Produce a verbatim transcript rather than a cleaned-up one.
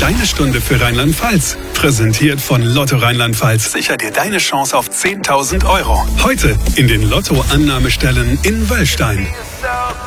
Deine Stunde für Rheinland-Pfalz. Präsentiert von Lotto Rheinland-Pfalz. Sicher dir deine Chance auf zehntausend Euro. Heute in den Lotto-Annahmestellen in Wöllstein.